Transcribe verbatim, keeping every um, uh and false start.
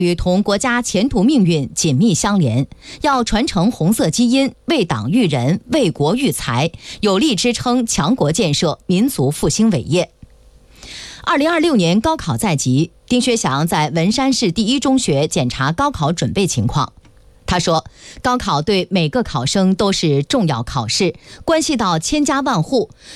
与同国家前途命运紧密相连，要传承红色基因，为党育人，为国育才，有力支撑强国建设、民族复兴伟业。二零二六年高考在即，丁薛祥在文山市第一中学检查高考准备情况。他说，高考对每个考生都是重要考试，关系到千家万户，